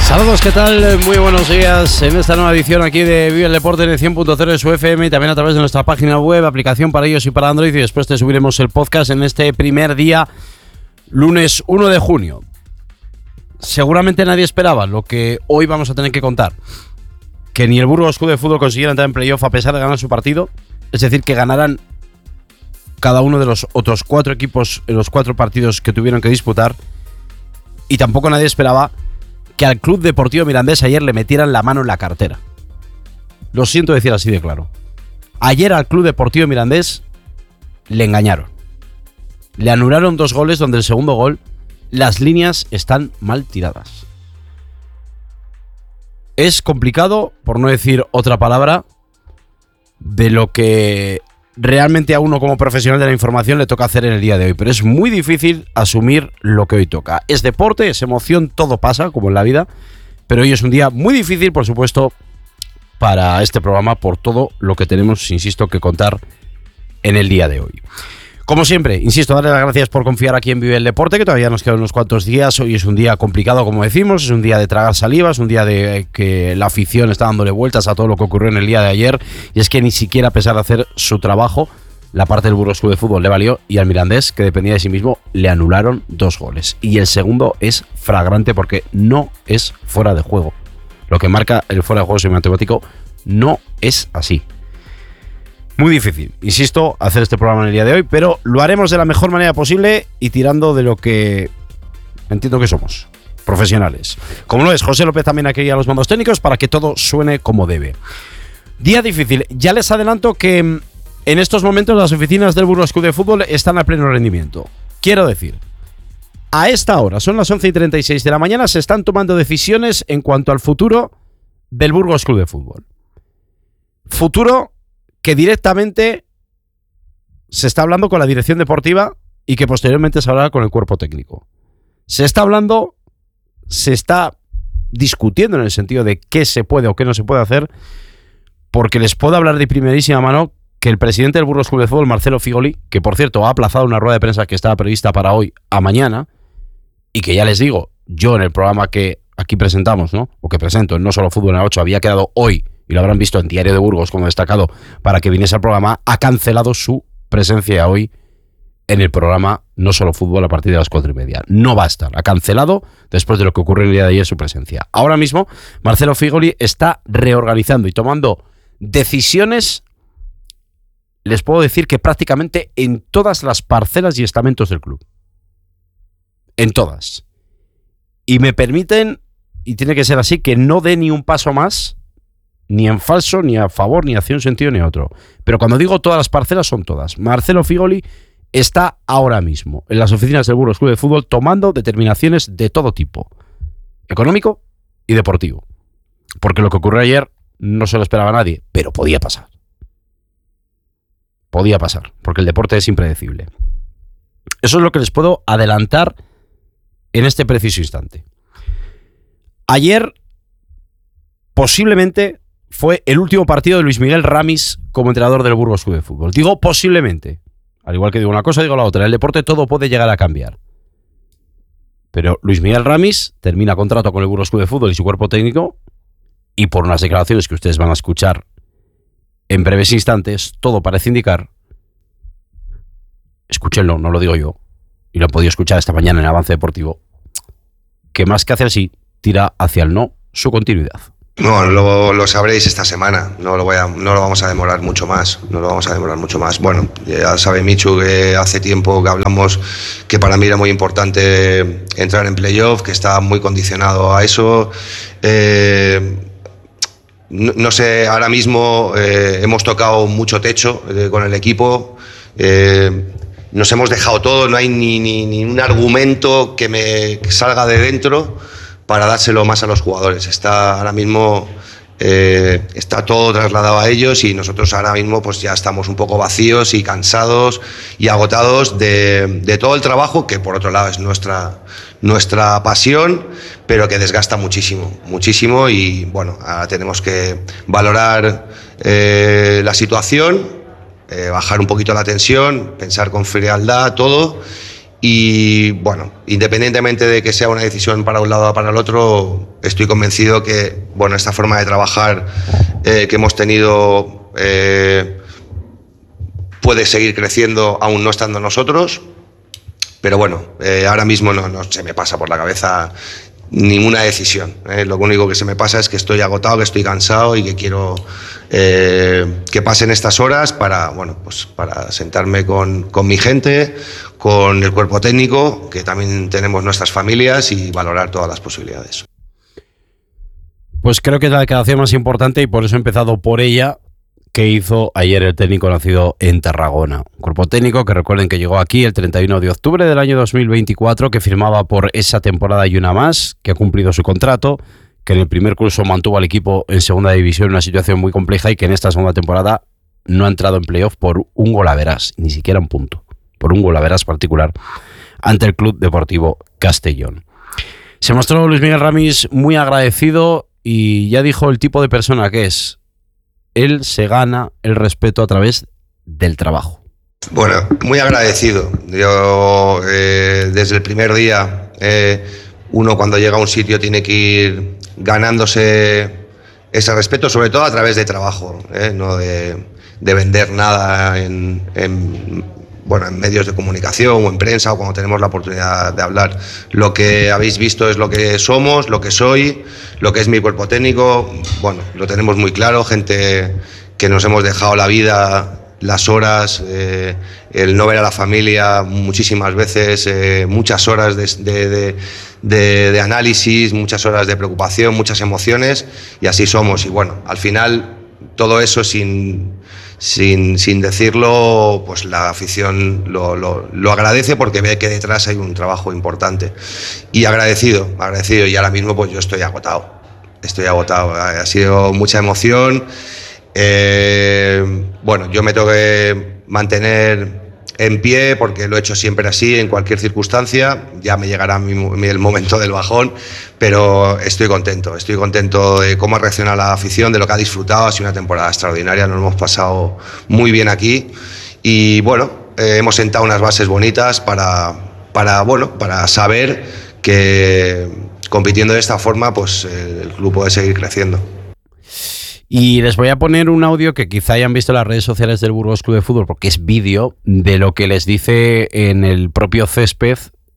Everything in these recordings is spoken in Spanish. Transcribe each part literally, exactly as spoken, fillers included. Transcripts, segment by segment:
Saludos, ¿qué tal? Muy buenos días en esta nueva edición aquí de Vive el Deporte en el cien punto cero de su F M y también a través de nuestra página web, aplicación para iOS y para Android, y después te subiremos el podcast en este primer día, lunes uno de junio. Seguramente nadie esperaba lo que hoy vamos a tener que contar, que ni el Burgos Club de Fútbol consiguiera entrar en playoff a pesar de ganar su partido, es decir, que ganaran cada uno de los otros cuatro equipos en los cuatro partidos que tuvieron que disputar, y tampoco nadie esperaba que al Club Deportivo Mirandés ayer le metieran la mano en la cartera. Lo siento decir así de claro. Ayer al Club Deportivo Mirandés le engañaron. Le anularon dos goles donde el segundo gol, las líneas están mal tiradas. Es complicado, por no decir otra palabra, de lo que realmente a uno como profesional de la información le toca hacer en el día de hoy, pero es muy difícil asumir lo que hoy toca. Es deporte, es emoción, todo pasa, como en la vida, pero hoy es un día muy difícil, por supuesto, para este programa, por todo lo que tenemos, insisto, que contar en el día de hoy. Como siempre, insisto, darle las gracias por confiar aquí en Vive el Deporte, que todavía nos quedan unos cuantos días. Hoy es un día complicado, como decimos, es un día de tragar saliva, es un día de que la afición está dándole vueltas a todo lo que ocurrió en el día de ayer, y es que ni siquiera, a pesar de hacer su trabajo, la parte del Burgos Club de Fútbol le valió, y al Mirandés, que dependía de sí mismo, le anularon dos goles. Y el segundo es flagrante porque no es fuera de juego. Lo que marca el fuera de juego semi-automático no es así. Muy difícil, insisto, hacer este programa en el día de hoy, pero lo haremos de la mejor manera posible y tirando de lo que entiendo que somos, profesionales. Como lo es José López también aquí a los mandos técnicos para que todo suene como debe. Día difícil, ya les adelanto que en estos momentos las oficinas del Burgos Club de Fútbol están a pleno rendimiento. Quiero decir, a esta hora, son las once y treinta y seis de la mañana, se están tomando decisiones en cuanto al futuro del Burgos Club de Fútbol. Futuro que directamente se está hablando con la dirección deportiva y que posteriormente se hablará con el cuerpo técnico. Se está hablando, se está discutiendo en el sentido de qué se puede o qué no se puede hacer, porque les puedo hablar de primerísima mano que el presidente del Burgos Club de Fútbol, Marcelo Figoli, que por cierto ha aplazado una rueda de prensa que estaba prevista para hoy a mañana, y que ya les digo, yo en el programa que aquí presentamos, ¿no? o que presento en No Solo Fútbol en la ocho, había quedado hoy, y lo habrán visto en Diario de Burgos como destacado para que viniese al programa, ha cancelado su presencia hoy en el programa No Solo Fútbol a partir de las cuatro y media. No va a estar, ha cancelado después de lo que ocurrió el día de ayer su presencia. Ahora mismo Marcelo Figoli está reorganizando y tomando decisiones, les puedo decir que prácticamente en todas las parcelas y estamentos del club. En todas. Y me permiten, y tiene que ser así, que no dé ni un paso más, ni en falso, ni a favor, ni hacia un sentido ni a otro. Pero cuando digo todas las parcelas, son todas. Marcelo Figoli está ahora mismo en las oficinas del Burgos Club de Fútbol tomando determinaciones de todo tipo, económico y deportivo. Porque lo que ocurrió ayer no se lo esperaba nadie, pero podía pasar. Podía pasar, porque el deporte es impredecible. Eso es lo que les puedo adelantar en este preciso instante. Ayer, posiblemente, fue el último partido de Luis Miguel Ramis como entrenador del Burgos Club de Fútbol. Digo posiblemente. Al igual que digo una cosa, digo la otra. En el deporte todo puede llegar a cambiar. Pero Luis Miguel Ramis termina contrato con el Burgos Club de Fútbol y su cuerpo técnico, y por unas declaraciones que ustedes van a escuchar en breves instantes, todo parece indicar, escúchenlo, no lo digo yo, y lo han podido escuchar esta mañana en el Avance Deportivo, que más que hacia el sí, tira hacia el no su continuidad. No, lo, lo sabréis esta semana, no lo, voy a, no lo vamos a demorar mucho más, no lo vamos a demorar mucho más. Bueno, ya sabe Michu que hace tiempo que hablamos que para mí era muy importante entrar en playoff, que estaba muy condicionado a eso. Eh, no, no sé, ahora mismo eh, hemos tocado mucho techo eh, con el equipo, eh, nos hemos dejado todo, no hay ni, ni, ni un argumento que me salga de dentro para dárselo más a los jugadores. Está ahora mismo eh, está todo trasladado a ellos y nosotros ahora mismo pues ya estamos un poco vacíos y cansados y agotados de, de todo el trabajo que por otro lado es nuestra, nuestra pasión, pero que desgasta muchísimo, muchísimo y bueno, ahora tenemos que valorar eh, la situación, eh, bajar un poquito la tensión, pensar con frialdad todo Y bueno, independientemente de que sea una decisión para un lado o para el otro, estoy convencido que bueno, esta forma de trabajar eh, que hemos tenido eh, puede seguir creciendo aún no estando nosotros, pero bueno, eh, ahora mismo no, no se me pasa por la cabeza ninguna decisión. Eh. Lo único que se me pasa es que estoy agotado, que estoy cansado y que quiero eh, que pasen estas horas para, bueno, pues para sentarme con, con mi gente, con el cuerpo técnico, que también tenemos nuestras familias, y valorar todas las posibilidades. Pues creo que es la declaración más importante y por eso he empezado por ella, que hizo ayer el técnico nacido en Tarragona. Un cuerpo técnico que recuerden que llegó aquí el treinta y uno de octubre del año dos mil veinticuatro, que firmaba por esa temporada y una más, que ha cumplido su contrato, que en el primer curso mantuvo al equipo en segunda división en una situación muy compleja y que en esta segunda temporada no ha entrado en playoff por un gol a verás, ni siquiera un punto, por un gol a verás particular ante el Club Deportivo Castellón. Se mostró Luis Miguel Ramis muy agradecido y ya dijo el tipo de persona que es. Él se gana el respeto a través del trabajo. Bueno, muy agradecido. Yo eh, desde el primer día, eh, uno cuando llega a un sitio tiene que ir ganándose ese respeto, sobre todo a través de trabajo, eh, no de, de vender nada en, en, bueno, en medios de comunicación o en prensa o cuando tenemos la oportunidad de hablar. Lo que habéis visto es lo que somos, lo que soy, lo que es mi cuerpo técnico. Bueno, lo tenemos muy claro, gente que nos hemos dejado la vida, las horas, eh, el no ver a la familia muchísimas veces, eh, muchas horas de, de, de, de, de análisis, muchas horas de preocupación, muchas emociones, y así somos. Y bueno, al final todo eso sin... Sin, sin decirlo, pues la afición lo, lo, lo agradece porque ve que detrás hay un trabajo importante. Y agradecido, agradecido. Y ahora mismo pues yo estoy agotado. Estoy agotado. Ha sido mucha emoción. Eh, bueno, yo me tengo que mantener en pie porque lo he hecho siempre así, en cualquier circunstancia. Ya me llegará mi, mi, el momento del bajón, pero estoy contento. Estoy contento de cómo ha reaccionado la afición, de lo que ha disfrutado. Ha sido una temporada extraordinaria, nos lo hemos pasado muy bien aquí. Y bueno, eh, hemos sentado unas bases bonitas para, para, bueno, para saber que compitiendo de esta forma, pues el club puede seguir creciendo. Y les voy a poner un audio que quizá hayan visto en las redes sociales del Burgos Club de Fútbol, porque es vídeo de lo que les dice en el propio césped,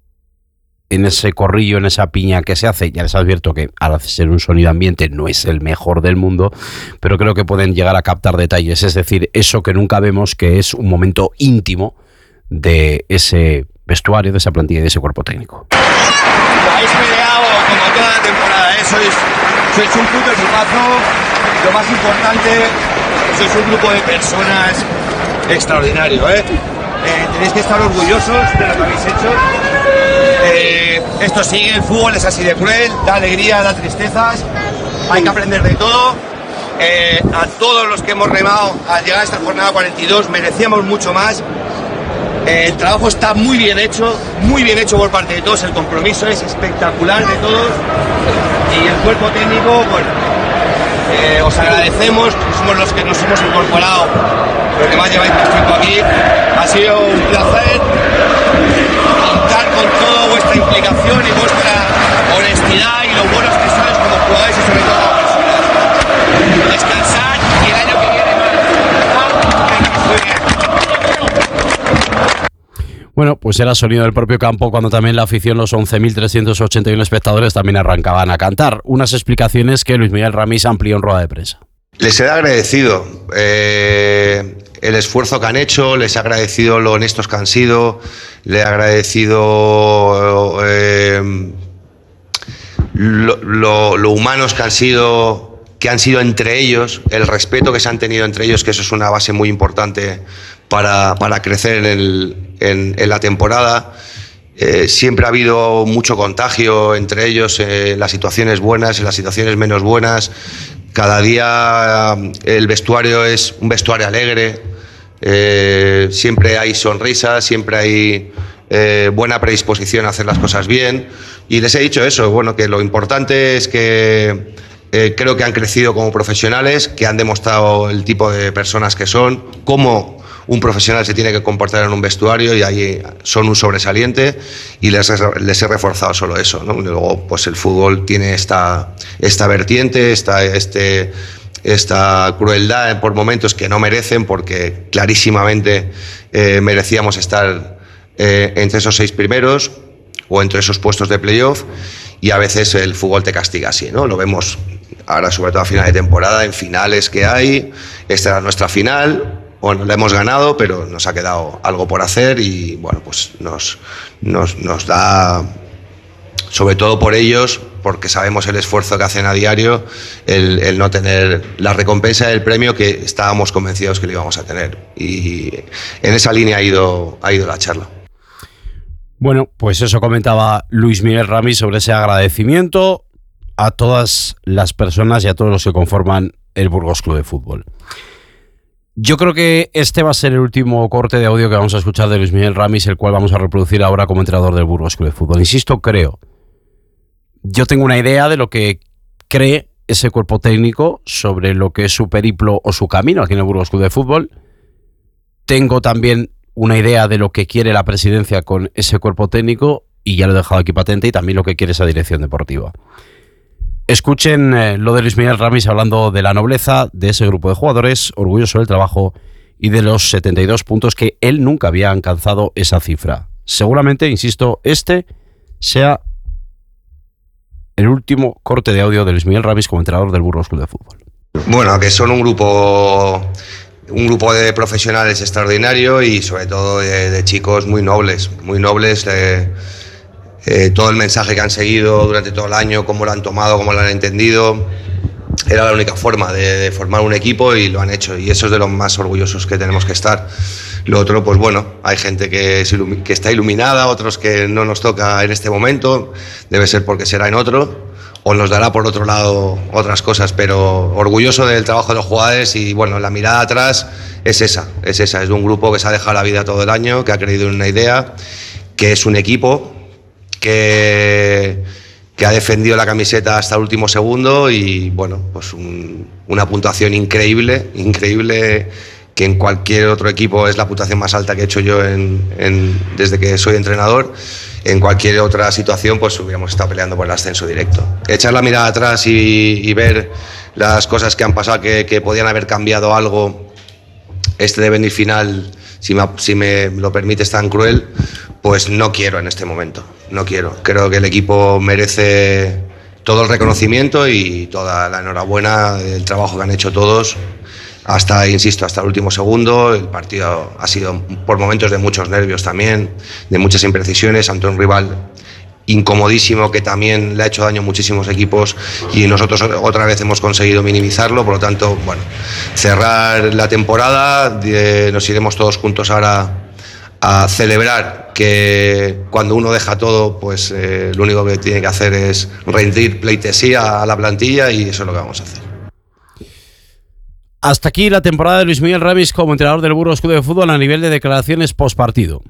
en ese corrillo, en esa piña que se hace. Ya les advierto que al ser un sonido ambiente no es el mejor del mundo, pero creo que pueden llegar a captar detalles, es decir, eso que nunca vemos, que es un momento íntimo de ese vestuario, de esa plantilla y de ese cuerpo técnico. Habéis peleado como toda la temporada, ¿eh? sois, sois un puto equipazo. Lo más importante, sois un grupo de personas extraordinario, ¿eh? Eh, tenéis que estar orgullosos de lo que habéis hecho. Eh, esto sigue, el fútbol es así de cruel, da alegría, da tristezas, hay que aprender de todo. Eh, a todos los que hemos remado al llegar a esta jornada cuarenta y dos merecíamos mucho más. Eh, el trabajo está muy bien hecho, muy bien hecho por parte de todos, el compromiso es espectacular de todos y el cuerpo técnico, bueno, Eh, os agradecemos, somos los que nos hemos incorporado, los que más lleváis más tiempo aquí. Ha sido un placer contar con toda vuestra implicación y vuestra honestidad y lo buenos que sois como jugadores y sobre todo como personas. Descansar y el año que viene Bueno, pues era sonido del propio campo cuando también la afición, los once mil trescientos ochenta y uno espectadores, también arrancaban a cantar. Unas explicaciones que Luis Miguel Ramis amplió en rueda de prensa. Les he agradecido eh, el esfuerzo que han hecho, les he agradecido lo honestos que han sido, les he agradecido eh, lo, lo, lo humanos que han sido, que han sido entre ellos, el respeto que se han tenido entre ellos, que eso es una base muy importante para, para crecer en, el, en, en la temporada. Eh, siempre ha habido mucho contagio entre ellos, eh, en las situaciones buenas, en las situaciones menos buenas. Cada día el vestuario es un vestuario alegre, eh, siempre hay sonrisas, siempre hay eh, buena predisposición a hacer las cosas bien. Y les he dicho eso, bueno, que lo importante es que eh, creo que han crecido como profesionales, que han demostrado el tipo de personas que son, cómo un profesional se tiene que comportar en un vestuario y ahí son un sobresaliente y les, les he reforzado solo eso, ¿no? Luego pues el fútbol tiene esta, esta vertiente, esta, este, esta crueldad por momentos que no merecen, porque clarísimamente eh, merecíamos estar eh, entre esos seis primeros o entre esos puestos de playoff, y a veces el fútbol te castiga así, ¿no? Lo vemos ahora sobre todo a final de temporada, en finales que hay. Esta era nuestra final, bueno, la hemos ganado, pero nos ha quedado algo por hacer y bueno, pues nos, nos, nos da, sobre todo por ellos, porque sabemos el esfuerzo que hacen a diario, el, el no tener la recompensa del premio que estábamos convencidos que lo íbamos a tener, y en esa línea ha ido, ha ido la charla. Bueno, pues eso comentaba Luis Miguel Ramis sobre ese agradecimiento a todas las personas y a todos los que conforman el Burgos Club de Fútbol. Yo creo que este va a ser el último corte de audio que vamos a escuchar de Luis Miguel Ramis, el cual vamos a reproducir ahora como entrenador del Burgos Club de Fútbol. Insisto, creo. Yo tengo una idea de lo que cree ese cuerpo técnico sobre lo que es su periplo o su camino aquí en el Burgos Club de Fútbol. Tengo también una idea de lo que quiere la presidencia con ese cuerpo técnico, y ya lo he dejado aquí patente, y también lo que quiere esa dirección deportiva. Escuchen eh, lo de Luis Miguel Ramis hablando de la nobleza de ese grupo de jugadores, orgulloso del trabajo y de los setenta y dos puntos que él nunca había alcanzado esa cifra. Seguramente, insisto, este sea el último corte de audio de Luis Miguel Ramis como entrenador del Burgos Club de Fútbol. Bueno, que son un grupo... Un grupo de profesionales extraordinario y sobre todo de, de chicos muy nobles, muy nobles. Eh, eh, todo el mensaje que han seguido durante todo el año, cómo lo han tomado, cómo lo han entendido, era la única forma de, de formar un equipo y lo han hecho, y eso es de los más orgullosos que tenemos que estar. Lo otro, pues bueno, hay gente que, es ilumi- que está iluminada, otros que no nos toca en este momento, debe ser porque será en otro, o nos dará por otro lado otras cosas, pero orgulloso del trabajo de los jugadores. Y bueno, la mirada atrás es esa, es esa, es de un grupo que se ha dejado la vida todo el año, que ha creído en una idea, que es un equipo que, que ha defendido la camiseta hasta el último segundo, y bueno, pues un, una puntuación increíble, increíble, que en cualquier otro equipo es la puntuación más alta que he hecho yo en, en, desde que soy entrenador. En cualquier otra situación pues hubiéramos estado peleando por el ascenso directo. Echar la mirada atrás y, y ver las cosas que han pasado, que, que podían haber cambiado algo, este devenir final, si me, si me lo permites tan cruel, pues no quiero en este momento, no quiero. Creo que el equipo merece todo el reconocimiento y toda la enhorabuena del trabajo que han hecho todos. Hasta, insisto, hasta el último segundo. El partido ha sido por momentos de muchos nervios también, de muchas imprecisiones ante un rival incomodísimo que también le ha hecho daño a muchísimos equipos, y nosotros otra vez hemos conseguido minimizarlo. Por lo tanto, bueno, cerrar la temporada, eh, nos iremos todos juntos ahora a celebrar que cuando uno deja todo, pues eh, lo único que tiene que hacer es rendir pleitesía a la plantilla, y eso es lo que vamos a hacer. Hasta aquí la temporada de Luis Miguel Ramis como entrenador del Burgos Club de Fútbol a nivel de declaraciones postpartido.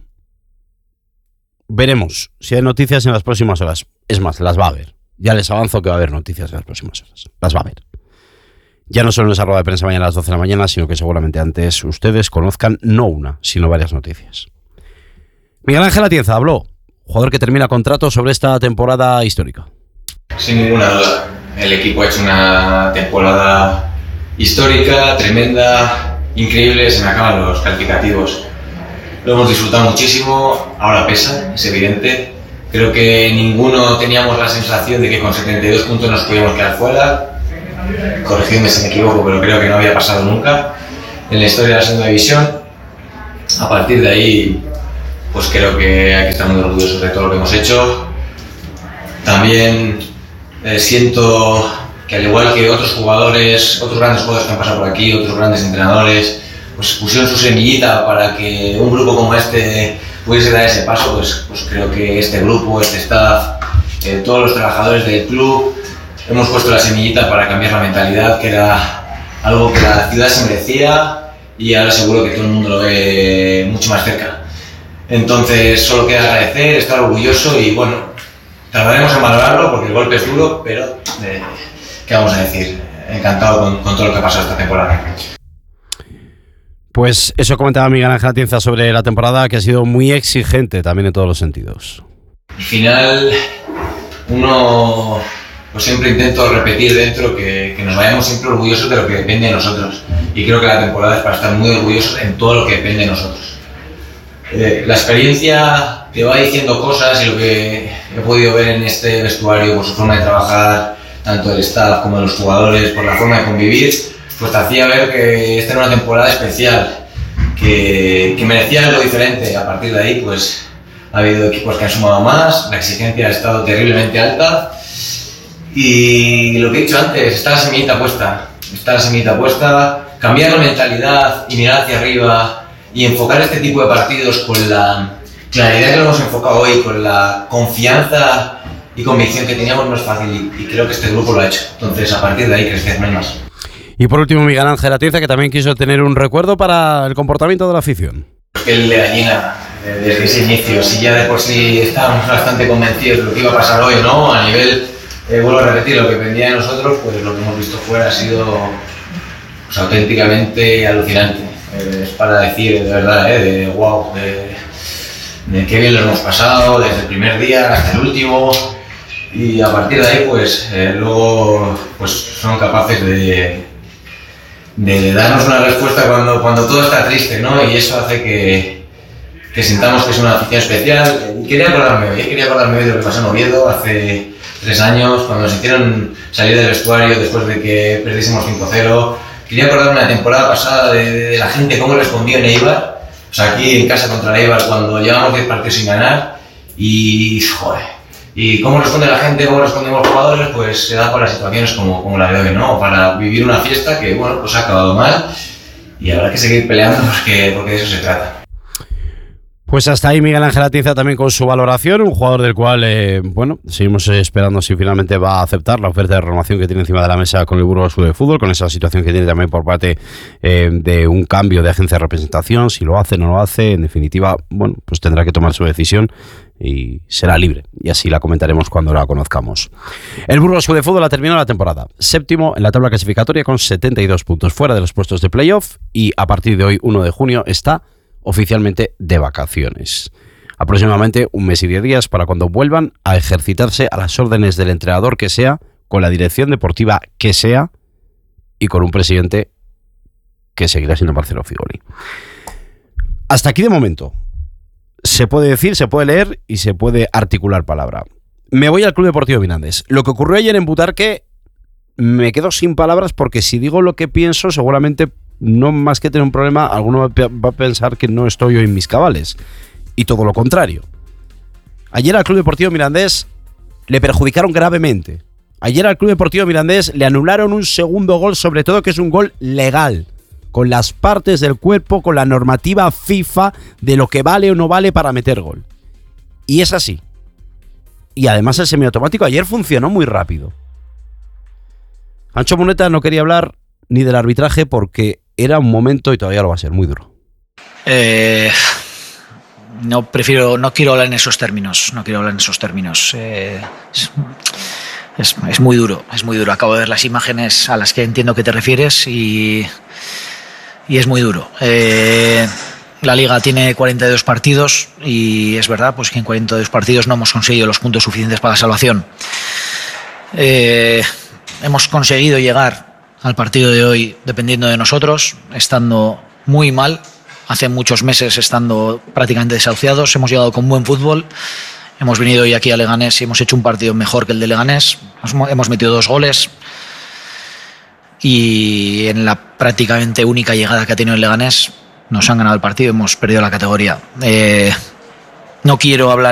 Veremos si hay noticias en las próximas horas. Es más, las va a haber. Ya les avanzo que va a haber noticias en las próximas horas. Las va a haber. Ya no solo en esa rueda de prensa mañana a las doce de la mañana, sino que seguramente antes ustedes conozcan no una, sino varias noticias. Miguel Ángel Atienza habló, jugador que termina contrato sobre esta temporada histórica. Sin ninguna duda. El equipo ha hecho una temporada histórica, tremenda, increíble. Se me acaban los calificativos. Lo hemos disfrutado muchísimo, ahora pesa, es evidente. Creo que ninguno teníamos la sensación de que con setenta y dos puntos nos podíamos quedar fuera. Corregidme si me equivoco, pero creo que no había pasado nunca en la historia de la segunda división. A partir de ahí, pues creo que hay que estar muy orgullosos de todo lo que hemos hecho. También eh, siento que, al igual que otros jugadores, otros grandes jugadores que han pasado por aquí, otros grandes entrenadores, pues pusieron su semillita para que un grupo como este pudiese dar ese paso. Pues, pues creo que este grupo, este staff, eh, todos los trabajadores del club hemos puesto la semillita para cambiar la mentalidad, que era algo que la ciudad se merecía, y ahora seguro que todo el mundo lo ve mucho más cerca. Entonces solo queda agradecer, estar orgulloso, y bueno, tardaremos en valorarlo porque el golpe es duro, pero eh, ¿qué vamos a decir? Encantado con, con todo lo que ha pasado esta temporada. Pues eso comentaba Miguel Ángel Atienza sobre la temporada, que ha sido muy exigente también en todos los sentidos. Al final, uno pues siempre intento repetir dentro que, que nos vayamos siempre orgullosos de lo que depende de nosotros. Y creo que la temporada es para estar muy orgullosos en todo lo que depende de nosotros. Eh, la experiencia te va diciendo cosas y lo que he podido ver en este vestuario, por su forma de trabajar, tanto del staff como de los jugadores, por la forma de convivir, pues te hacía ver que esta era una temporada especial, que, que merecía algo diferente. A partir de ahí, pues ha habido equipos que han sumado más, la exigencia ha estado terriblemente alta y lo que he dicho antes, está la semillita puesta, está la semillita puesta, cambiar la mentalidad y mirar hacia arriba y enfocar este tipo de partidos con la claridad que lo hemos enfocado hoy, con la confianza y convicción que teníamos no es fácil y creo que este grupo lo ha hecho. Entonces, a partir de ahí crecer más. Y por último, Miguel Ángel Atienza, que también quiso tener un recuerdo para el comportamiento de la afición. El de gallina desde ese inicio, si ya de por sí estábamos bastante convencidos de lo que iba a pasar hoy, ¿no? A nivel, eh, vuelvo a repetir, lo que dependía de nosotros, pues lo que hemos visto fuera ha sido pues, auténticamente alucinante. Eh, es para decir, de verdad, eh, de wow, de, de qué bien lo hemos pasado desde el primer día hasta el último. Y a partir de ahí, pues eh, luego pues, son capaces de, de, de darnos una respuesta cuando, cuando todo está triste, ¿no? Y eso hace que, que sintamos que es una afición especial. Y quería acordarme hoy, quería acordarme hoy de lo que pasó en Oviedo hace tres años, cuando nos hicieron salir del vestuario después de que perdiésemos cinco cero. Quería acordarme la temporada pasada de, de, de la gente, cómo respondió en Eibar, o sea, aquí en casa contra el Eibar, cuando llevamos diez partidos sin ganar. Y, joder. Y cómo responde la gente, cómo respondemos los jugadores, pues se da para situaciones como, como la de hoy, ¿no? Para vivir una fiesta que, bueno, pues ha acabado mal y habrá que seguir peleando porque, porque de eso se trata. Pues hasta ahí Miguel Ángel Atienza también con su valoración, un jugador del cual, eh, bueno, seguimos esperando si finalmente va a aceptar la oferta de renovación que tiene encima de la mesa con el Burgos Club de Fútbol, con esa situación que tiene también por parte eh, de un cambio de agencia de representación, si lo hace o no lo hace, en definitiva, bueno, pues tendrá que tomar su decisión y será libre, y así la comentaremos cuando la conozcamos. El Burgos Club de Fútbol ha terminado la temporada séptimo en la tabla clasificatoria con setenta y dos puntos fuera de los puestos de playoff y a partir de hoy, uno de junio, está oficialmente de vacaciones. Aproximadamente un mes y diez días para cuando vuelvan a ejercitarse a las órdenes del entrenador que sea, con la dirección deportiva que sea y con un presidente que seguirá siendo Marcelo Figoli. Hasta aquí de momento. Se puede decir, se puede leer y se puede articular palabra. Me voy al Club Deportivo Mirandés. Lo que ocurrió ayer en Butarque, me quedo sin palabras porque si digo lo que pienso, seguramente no más que tener un problema, alguno va a pensar que no estoy hoy en mis cabales. Y todo lo contrario. Ayer al Club Deportivo Mirandés le perjudicaron gravemente. Ayer al Club Deportivo Mirandés le anularon un segundo gol, sobre todo que es un gol legal, con las partes del cuerpo, con la normativa FIFA de lo que vale o no vale para meter gol. Y es así. Y además el semiautomático ayer funcionó muy rápido. Ancho Muneta no quería hablar ni del arbitraje porque era un momento, y todavía lo va a ser, muy duro. Eh, no prefiero, no quiero hablar en esos términos, no quiero hablar en esos términos. Eh, es, es, es muy duro, es muy duro. Acabo de ver las imágenes a las que entiendo que te refieres y, y es muy duro. Eh, la Liga tiene cuarenta y dos partidos y es verdad pues que en cuarenta y dos partidos no hemos conseguido los puntos suficientes para la salvación. Eh, hemos conseguido llegar al partido de hoy dependiendo de nosotros, estando muy mal, hace muchos meses estando prácticamente desahuciados. Hemos llegado con buen fútbol, hemos venido hoy aquí a Leganés y hemos hecho un partido mejor que el de Leganés, hemos metido dos goles y en la prácticamente única llegada que ha tenido el Leganés nos han ganado el partido, hemos perdido la categoría. Eh, no quiero hablar